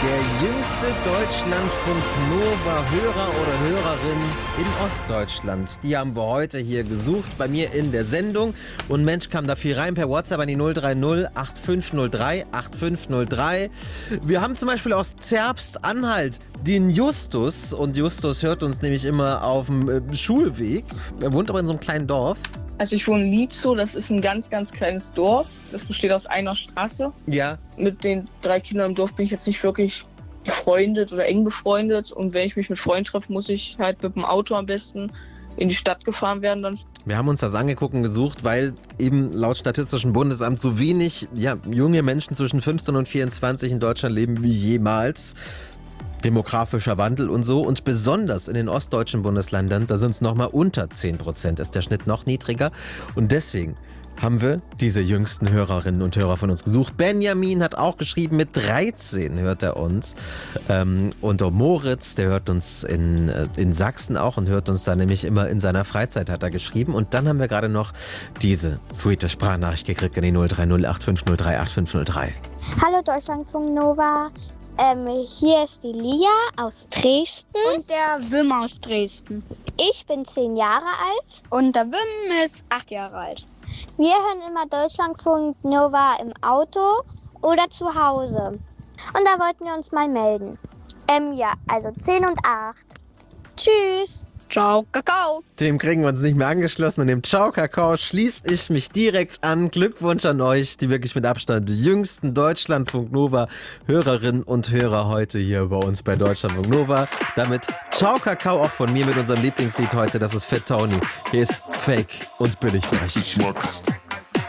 Der jüngste Deutschlandfunk-Nova-Hörer oder Hörerin in Ostdeutschland. Die haben wir heute hier gesucht, bei mir in der Sendung. Und Mensch, kam da viel rein per WhatsApp an die 030 8503 8503. Wir haben zum Beispiel aus Zerbst-Anhalt den Justus. Und Justus hört uns nämlich immer auf dem Schulweg. Er wohnt aber in so einem kleinen Dorf. Also ich wohne in Lietzow, das ist ein ganz, ganz kleines Dorf. Das besteht aus einer Straße. Ja. Mit den 3 Kindern im Dorf bin ich jetzt nicht wirklich befreundet oder eng befreundet. Und wenn ich mich mit Freunden treffe, muss ich halt mit dem Auto am besten in die Stadt gefahren werden. Dann. Wir haben uns das angeguckt und gesucht, weil eben laut Statistischem Bundesamt so wenig junge Menschen zwischen 15 und 24 in Deutschland leben wie jemals. Demografischer Wandel und so. Und besonders in den ostdeutschen Bundesländern, da sind es nochmal unter 10%, ist der Schnitt noch niedriger. Und deswegen haben wir diese jüngsten Hörerinnen und Hörer von uns gesucht. Benjamin hat auch geschrieben, mit 13 hört er uns. Und der Moritz, der hört uns in Sachsen auch und hört uns da nämlich immer in seiner Freizeit, hat er geschrieben. Und dann haben wir gerade noch diese sweete Sprachnachricht gekriegt an die 030 8503 8503. Hallo Deutschlandfunk Nova. Hier ist die Lia aus Dresden. Und der Wim aus Dresden. Ich bin 10 Jahre alt. Und der Wim ist 8 Jahre alt. Wir hören immer Deutschlandfunk Nova im Auto oder zu Hause. Und da wollten wir uns mal melden. Also 10 und 8. Tschüss. Ciao, Kakao. Dem kriegen wir uns nicht mehr angeschlossen und dem Ciao, Kakao schließe ich mich direkt an. Glückwunsch an euch, die wirklich mit Abstand die jüngsten Deutschlandfunk Nova Hörerinnen und Hörer heute hier bei uns bei Deutschlandfunk Nova. Damit Ciao, Kakao auch von mir mit unserem Lieblingslied heute, das ist Fat Tony. Hier ist Fake und billig für euch. Ich mag's.